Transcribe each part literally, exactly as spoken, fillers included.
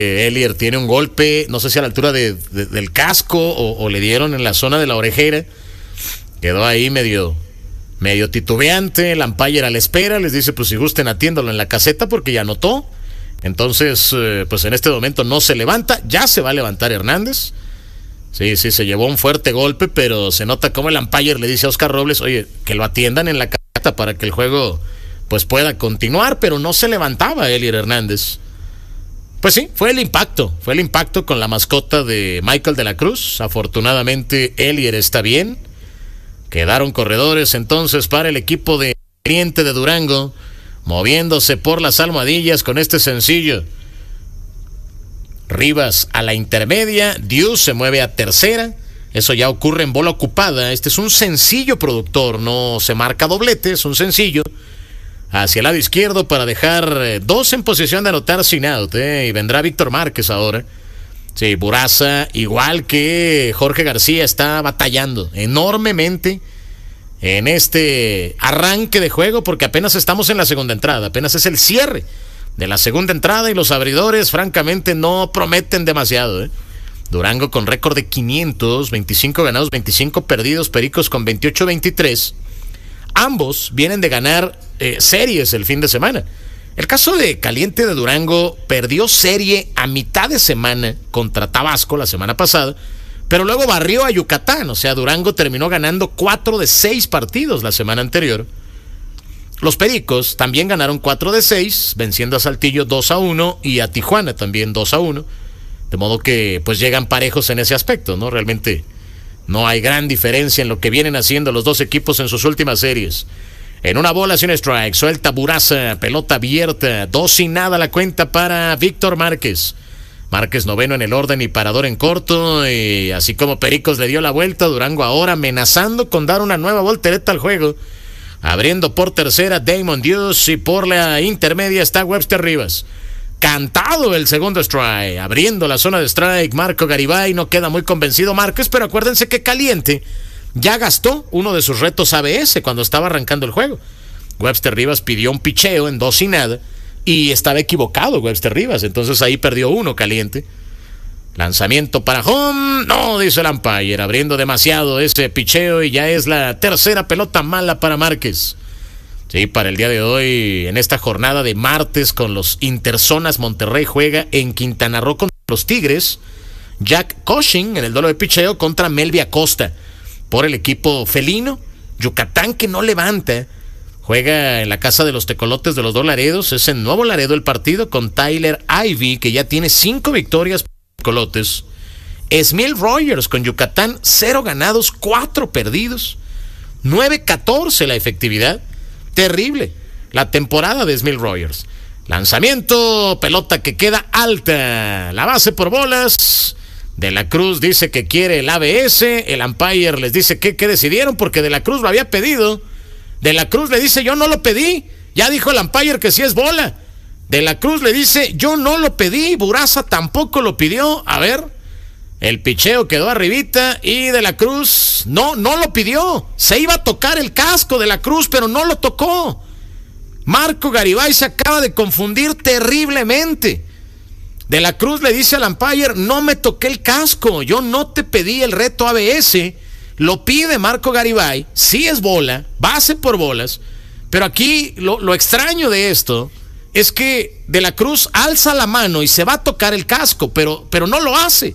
Ellier tiene un golpe, no sé si a la altura de, de, del casco o, o le dieron en la zona de la orejera. Quedó ahí medio, medio titubeante, el umpire a la espera, les dice pues si gusten atiéndolo en la caseta porque ya anotó. Entonces, eh, pues en este momento no se levanta, ya se va a levantar Hernández. Sí, sí, se llevó un fuerte golpe, pero se nota como el umpire le dice a Oscar Robles, oye, que lo atiendan en la caseta para que el juego pues pueda continuar, pero no se levantaba Ellier Hernández. Pues sí, fue el impacto, fue el impacto con la mascota de Michael de la Cruz. Afortunadamente Ellier está bien. Quedaron corredores entonces para el equipo de Oriente de Durango, moviéndose por las almohadillas con este sencillo. Rivas a la intermedia, Dios se mueve a tercera. Eso ya ocurre en bola ocupada. Este es un sencillo productor, no se marca doblete, es un sencillo. Hacia el lado izquierdo para dejar eh, dos en posición de anotar sin out, eh, y vendrá Víctor Márquez ahora. Sí, Buraza, igual que Jorge García, está batallando enormemente en este arranque de juego porque apenas estamos en la segunda entrada, apenas es el cierre de la segunda entrada y los abridores francamente no prometen demasiado, eh. Durango con récord de quinientos, veinticinco ganados, veinticinco perdidos, Pericos con veintiocho veintitrés. Ambos vienen de ganar eh, series el fin de semana. El caso de Caliente de Durango perdió serie a mitad de semana contra Tabasco la semana pasada, pero luego barrió a Yucatán. O sea, Durango terminó ganando cuatro de seis partidos la semana anterior. Los Pericos también ganaron cuatro de seis, venciendo a Saltillo dos a uno y a Tijuana también dos a uno. De modo que pues llegan parejos en ese aspecto, ¿no? Realmente no hay gran diferencia en lo que vienen haciendo los dos equipos en sus últimas series. En una bola sin strike, suelta Buraza, pelota abierta, dos sin nada la cuenta para Víctor Márquez. Márquez noveno en el orden y parador en corto, y así como Pericos le dio la vuelta, Durango ahora amenazando con dar una nueva voltereta al juego. Abriendo por tercera Damon Dios y por la intermedia está Webster Rivas. Cantado el segundo strike, abriendo la zona de strike, Marco Garibay. No queda muy convencido Márquez, pero acuérdense que Caliente ya gastó uno de sus retos A B S cuando estaba arrancando el juego. Webster Rivas pidió un picheo en dos y nada y estaba equivocado Webster Rivas, entonces ahí perdió uno Caliente. Lanzamiento para home, no, dice el umpire, abriendo demasiado ese picheo y ya es la tercera pelota mala para Márquez. Sí, para el día de hoy, en esta jornada de martes con los Interzonas, Monterrey juega en Quintana Roo contra los Tigres. Jack Cushing en el duelo de picheo contra Melvia Acosta por el equipo felino. Yucatán que no levanta, juega en la casa de los Tecolotes de los Dos Laredos. Es en Nuevo Laredo el partido con Tyler Ivey, que ya tiene cinco victorias por los Tecolotes. Esmiel Rogers con Yucatán, cero ganados, cuatro perdidos, nueve catorce la efectividad. Terrible la temporada de Esmiel Rogers. Lanzamiento, pelota que queda alta, la base por bolas. De la Cruz dice que quiere el A B S, el umpire les dice que, que decidieron porque De la Cruz lo había pedido. De la Cruz le dice yo no lo pedí, ya dijo el umpire que sí es bola. De la Cruz le dice yo no lo pedí, Buraza tampoco lo pidió. A ver, el picheo quedó arribita y De la Cruz no, no lo pidió. Se iba a tocar el casco De la Cruz, pero no lo tocó. Marco Garibay se acaba de confundir terriblemente. De la Cruz le dice al umpire, no me toqué el casco, yo no te pedí el reto A B S. Lo pide Marco Garibay, sí es bola, base por bolas. Pero aquí lo, lo extraño de esto es que De la Cruz alza la mano y se va a tocar el casco, pero, pero no lo hace.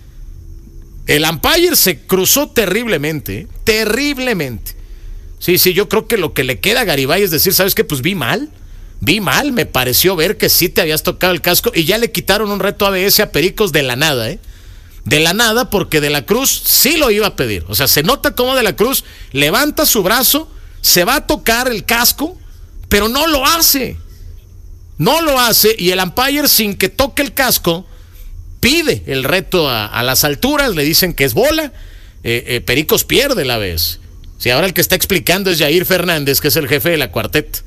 El umpire se cruzó terriblemente, terriblemente. Sí, sí, yo creo que lo que le queda a Garibay es decir, ¿sabes qué? Pues vi mal, vi mal, me pareció ver que sí te habías tocado el casco y ya le quitaron un reto A B S a Pericos de la nada, ¿eh? De la nada, porque De la Cruz sí lo iba a pedir. O sea, se nota como De la Cruz levanta su brazo, se va a tocar el casco, pero no lo hace. No lo hace y el umpire, sin que toque el casco, pide el reto a, a las alturas, le dicen que es bola. eh, eh, Pericos pierde la vez. Si ahora el que está explicando es Jair Fernández, que es el jefe de la cuarteta.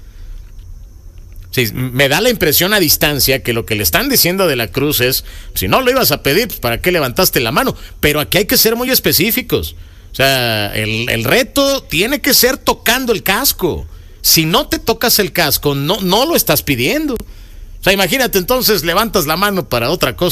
Sí, me da la impresión a distancia que lo que le están diciendo a De la Cruz es, si no lo ibas a pedir, pues ¿para qué levantaste la mano? Pero aquí hay que ser muy específicos. O sea, el, el reto tiene que ser tocando el casco. Si no te tocas el casco, no, no lo estás pidiendo. O sea, imagínate entonces, levantas la mano para otra cosa.